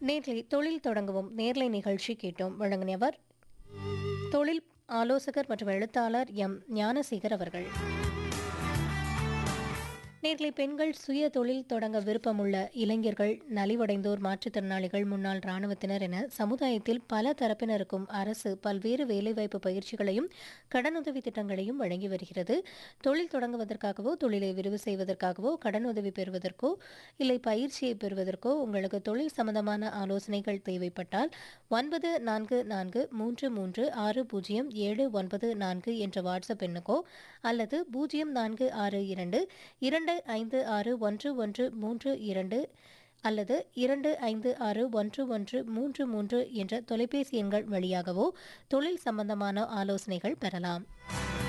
நேர்லை தொழில் தொடங்கவும் நேர்லை நிகழ்ச்சி கேட்டோம். வழங்கியவர் தொழில் ஆலோசகர் மற்றும் எழுத்தாளர் எம் ஞானசேகர் அவர்கள். நேர்களை பெண்கள் சுய தொழில் தொடங்க விருப்பமுள்ள இளைஞர்கள், நலிவடைந்தோர், மாற்றுத்திறனாளிகள், முன்னாள் இராணுவத்தினர் என சமுதாயத்தில் பல தரப்பினருக்கும் அரசு பல்வேறு வேலைவாய்ப்பு பயிற்சிகளையும் கடனுதவி திட்டங்களையும் வழங்கி வருகிறது. தொழில் தொடங்குவதற்காகவோ, தொழிலை விரிவு செய்வதற்காகவோ, கடனுதவி பெறுவதற்கோ இல்லை பயிற்சியை பெறுவதற்கோ உங்களுக்கு தொழில் சம்பந்தமான ஆலோசனைகள் தேவைப்பட்டால் 9463360794 என்ற வாட்ஸ்அப் எண்ணுக்கோ அல்லது 0462561132 அல்லது 25611133 என்ற தொலைபேசி எண்கள் வழியாகவோ தொழில் சம்பந்தமான ஆலோசனைகள் பெறலாம்.